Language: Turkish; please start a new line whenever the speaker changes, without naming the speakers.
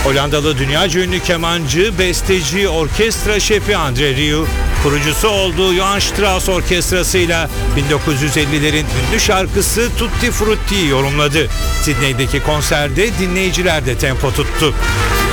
Hollandalı dünyaca ünlü kemancı, besteci, orkestra şefi Andre Rieu, kurucusu olduğu Johann Strauss Orkestrası'yla 1950'lerin ünlü şarkısı Tutti Frutti'yi yorumladı. Sidney'deki konserde dinleyiciler de tempo tuttu.